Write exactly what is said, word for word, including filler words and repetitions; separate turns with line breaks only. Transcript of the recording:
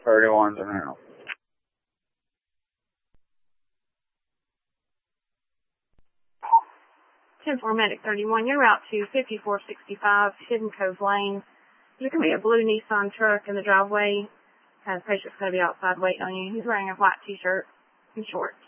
thirty-one's in now.
ten four Medic thirty-one, you're out to fifty-four sixty-five Hidden Cove Lane. There's going to be a blue Nissan truck in the driveway, and the patient's going to be outside waiting on you. He's wearing a white t-shirt and shorts.